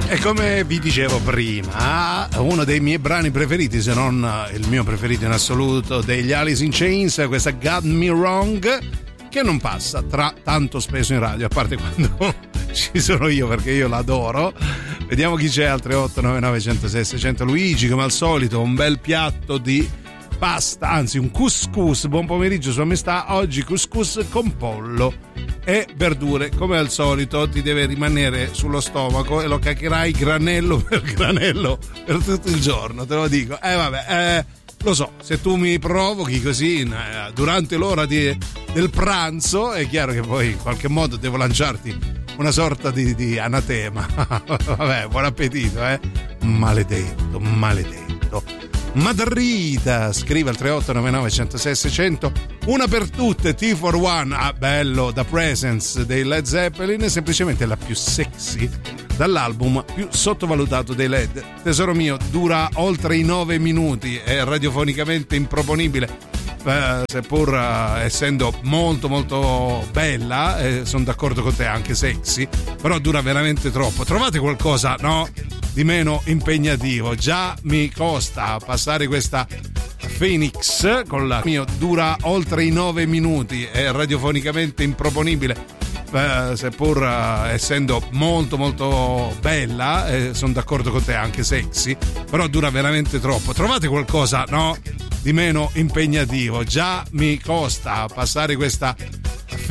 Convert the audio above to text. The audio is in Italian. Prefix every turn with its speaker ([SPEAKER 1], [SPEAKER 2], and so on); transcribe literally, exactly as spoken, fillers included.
[SPEAKER 1] E come vi dicevo prima, uno dei miei brani preferiti, se non il mio preferito in assoluto, degli Alice in Chains, questa Got Me Wrong, che non passa tra tanto spesso in radio, a parte quando ci sono io, perché io l'adoro. Vediamo chi c'è al tre otto nove nove uno zero sei sei zero zero. Luigi, come al solito, un bel piatto di pasta, anzi un couscous. Buon pomeriggio, sua maestà. Oggi couscous con pollo e verdure, come al solito ti deve rimanere sullo stomaco e lo caccherai granello per granello per tutto il giorno, te lo dico. Eh vabbè, eh, lo so, se tu mi provochi così in, eh, durante l'ora di, del pranzo, è chiaro che poi in qualche modo devo lanciarti una sorta di, di anatema. Vabbè, buon appetito, eh. Maledetto, maledetto. Madrita, scrive al tre otto nove nove uno zero sei sei zero zero. Una per tutte, T for One. Ah, bello, The Presence dei Led Zeppelin, è semplicemente la più sexy dall'album più sottovalutato dei Led. Tesoro mio, dura oltre i nove minuti, è radiofonicamente improponibile. Eh, seppur eh, essendo molto molto bella, eh, sono d'accordo con te, anche sexy, però dura veramente troppo. Trovate qualcosa, no? Di meno impegnativo. Già mi costa passare questa Phoenix con la mio dura oltre i nove minuti, è radiofonicamente improponibile. Eh, seppur eh, essendo molto molto bella, eh, sono d'accordo con te, anche sexy, però dura veramente troppo. Trovate qualcosa, no? Di meno impegnativo. Già mi costa passare questa